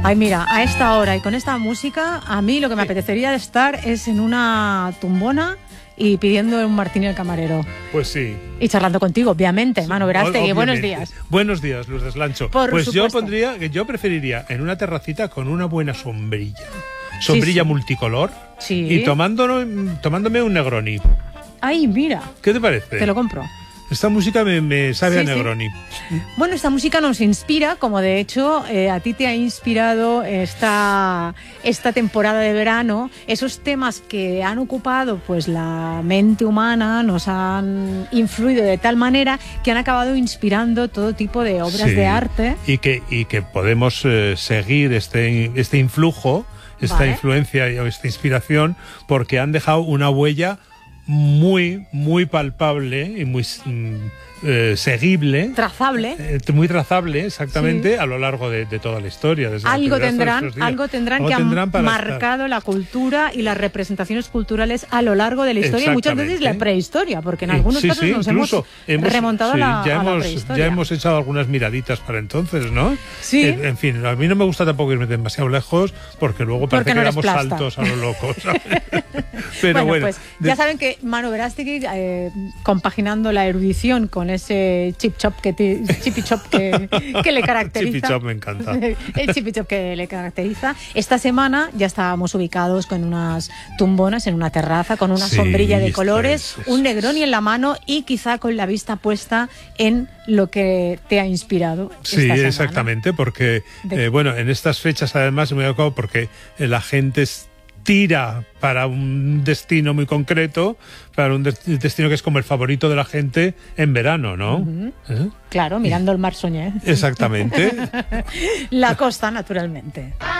Ay, mira, a esta hora y con esta música, a mí lo que me apetecería estar es en una tumbona y pidiendo un martini al camarero. Pues sí. Y charlando contigo, obviamente, Manu Verástegui. Buenos días. Buenos días, Luz Deslancho. Por supuesto. Yo preferiría en una terracita con una buena sombrilla. Sombrilla multicolor. Sí. Y tomándome un Negroni. Ay, mira. ¿Qué te parece? Te lo compro. Esta música me sabe a Sí, sí. Negroni. Bueno, esta música nos inspira, como de hecho a ti te ha inspirado esta temporada de verano. Esos temas que han ocupado pues la mente humana nos han influido de tal manera que han acabado inspirando todo tipo de obras Sí. de arte. Y que podemos seguir este influjo, esta Vale. influencia o esta inspiración, porque han dejado una huella muy, muy palpable y muy seguible. Trazable. Muy trazable, exactamente, Sí. a lo largo de toda la historia. Desde la Algo antigüedad hasta nuestros días. algo tendrán que tendrán han para marcado la cultura y las representaciones culturales a lo largo de la historia y muchas veces la prehistoria, porque en algunos casos nos incluso hemos remontado sí, a la ya prehistoria. hemos echado algunas miraditas para entonces, ¿no? Sí. En fin, a mí no me gusta tampoco irme demasiado lejos porque luego parece Porque no que eres damos plasta. saltos a lo loco, ¿sabes? Pero bueno, pues ya saben que Manu Verástegui, compaginando la erudición con ese chippy chop que le caracteriza. Chippy chop me encanta. El chippy chop que le caracteriza. Esta semana ya estábamos ubicados con unas tumbonas en una terraza, con una Sí, sombrilla de esto colores, es. un Negroni en la mano y quizá con la vista puesta en lo que te ha inspirado. Sí, esta semana. exactamente, porque bueno, en estas fechas además me ha tocado porque la gente tira para un destino muy concreto, para un destino que es como el favorito de la gente en verano, ¿no? Claro, mirando el mar soñé. Exactamente. La costa, naturalmente.